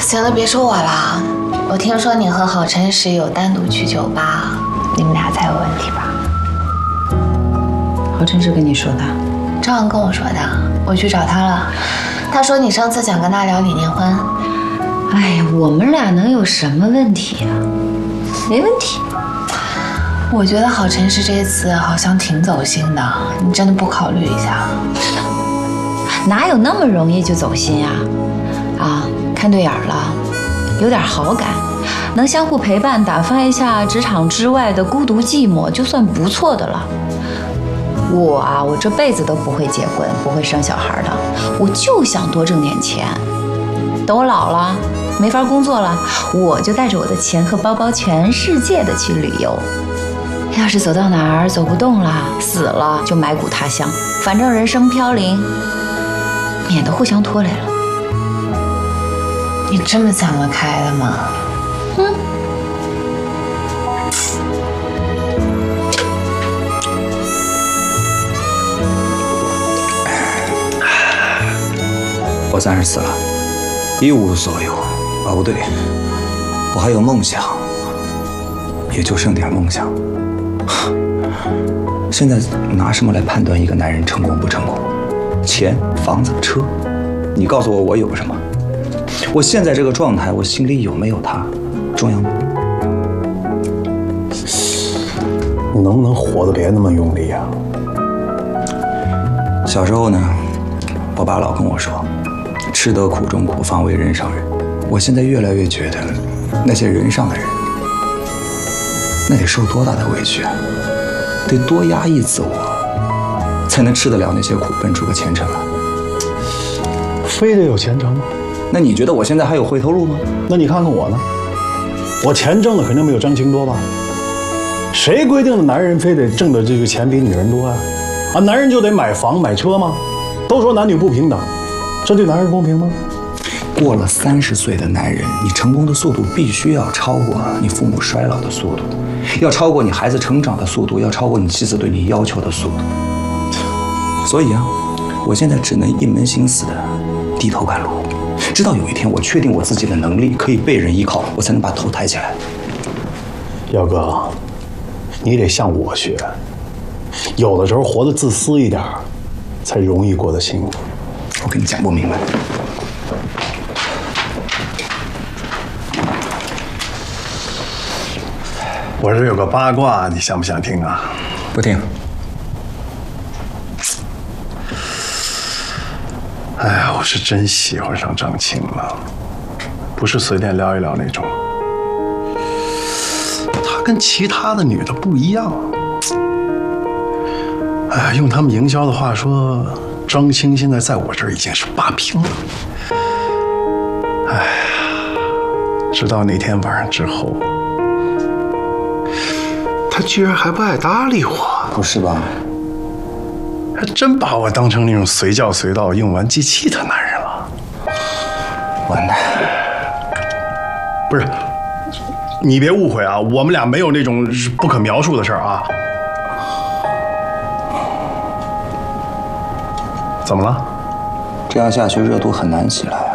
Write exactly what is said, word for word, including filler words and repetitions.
行了，别说我了。我听说你和郝晨实有单独去酒吧，你们俩才有问题吧？ 郝晨是跟你说的？ 张扬跟我说的，我去找他了。他说你上次想跟他聊理念婚。 哎呀，我们俩能有什么问题呀？没问题。 我觉得郝晨是这次好像挺走心的，你真的不考虑一下？ 哪有那么容易就走心呀？啊，看对眼了，有点好感，能相互陪伴，打发一下职场之外的孤独寂寞，就算不错的了。我啊，我这辈子都不会结婚，不会生小孩的，我就想多挣点钱。等我老了，没法工作了，我就带着我的钱和包包，全世界的去旅游。要是走到哪儿走不动了，死了就埋骨他乡，反正人生飘零，免得互相拖累了。 你这么想得开的吗？ 嗯。 我三十四了，一无所有。啊，不对，我还有梦想，也就剩点梦想。现在拿什么来判断一个男人成功不成功？钱、房子、车，你告诉我我有什么？我现在这个状态，我心里有没有他重要吗？ 你能不能活得别那么用力啊？ 小时候呢，我爸老跟我说，吃得苦中苦，方为人上人。我现在越来越觉得，那些人上的人，那得受多大的委屈啊，得多压抑自我，才能吃得了那些苦，奔出个前程来。 非得有前程吗？ 那你觉得我现在还有回头路吗？ 那你看看我呢，我钱挣的肯定没有张青多吧？谁规定的男人非得挣的这个钱比女人多啊？啊，男人就得买房买车吗？都说男女不平等，这对男人公平吗？ 过了三十岁的男人，你成功的速度必须要超过你父母衰老的速度，要超过你孩子成长的速度，要超过你妻子对你要求的速度。所以啊，我现在只能一门心思的低头赶路，直到有一天我确定我自己的能力可以被人依靠，我才能把头抬起来。 耀哥，你得向我学，有的时候活得自私一点，才容易过得幸福。 我跟你讲不明白。 我这有个八卦，你想不想听啊？ 不听。 哎呀，我是真喜欢上张青了，不是随便聊一聊那种。她跟其他的女的不一样。哎，用他们营销的话说，张青现在在我这儿已经是霸屏了。哎呀，直到那天晚上之后。他居然还不爱搭理我， 不是吧？ 还真把我当成那种随叫随到、用完即弃的男人了。 完蛋！ 不是，你别误会啊，我们俩没有那种不可描述的事儿啊。怎么了？ 这样下去热度很难起来。